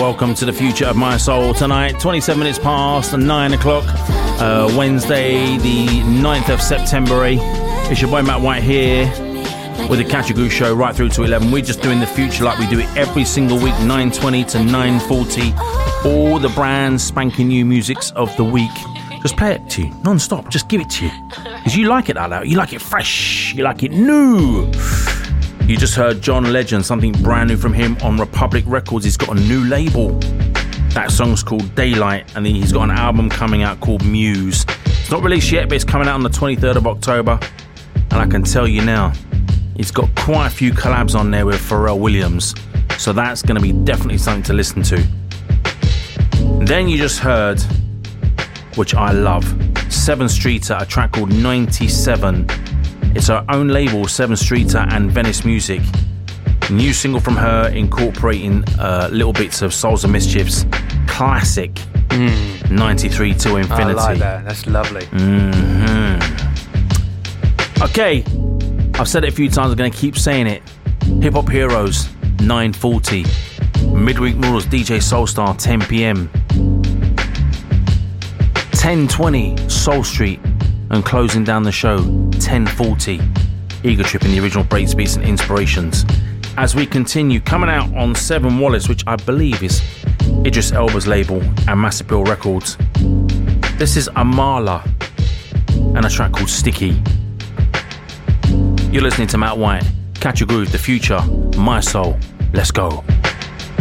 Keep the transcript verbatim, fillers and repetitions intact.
welcome to the future of my soul tonight. twenty-seven minutes past nine o'clock, uh, Wednesday, the ninth of September. It's your boy Matt White here with the Catch a Groove show right through to eleven. We're just doing the future like we do it every single week, nine twenty to nine forty. All the brand spanking new musics of the week. Just play it to you non-stop. Just give it to you because you like it like that. You like it fresh. You like it new. You just heard John Legend, something brand new from him on Republic Records. He's got a new label. That song's called Daylight, and then he's got an album coming out called Muse. It's not released yet, but it's coming out on the twenty-third of October. And I can tell you now, he's got quite a few collabs on there with Pharrell Williams. So that's going to be definitely something to listen to. Then you just heard, which I love, Seven Streeter, a track called ninety-seven. It's her own label, Seven Streeter and Venice Music. New single from her incorporating uh, little bits of Souls of Mischief's classic mm. ninety-three to Infinity. I like that. That's lovely. Mm-hmm. Okay, I've said it a few times. I'm going to keep saying it. Hip Hop Heroes, nine forty. Midweek Morals, D J Soulstar, ten p.m. ten twenty, Soul Street. And closing down the show, ten forty, Ego Trip in the original Breaks, Beats and Inspirations. As we continue, coming out on Seven Wallets, which I believe is Idris Elba's label, and Massive Bill Records. This is Amala and a track called Sticky. You're listening to Matt White. Catch a Groove, the future, my soul. Let's go.